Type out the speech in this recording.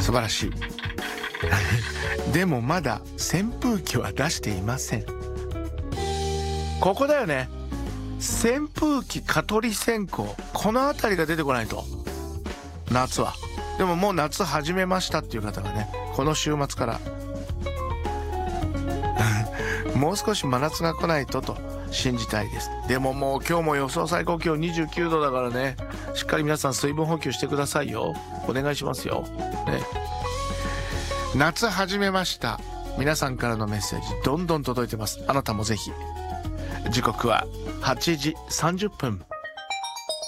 素晴らしいでもまだ扇風機は出していません。ここだよね。扇風機、蚊取り線香、このあたりが出てこないと。夏はでももう夏始めましたっていう方がね、この週末からもう少し真夏が来ないと信じたいです。でももう今日も予想最高気温29度だからね、しっかり皆さん水分補給してくださいよ。お願いしますよ、ね、夏始めました。皆さんからのメッセージどんどん届いてます。あなたもぜひ。時刻は8時30分。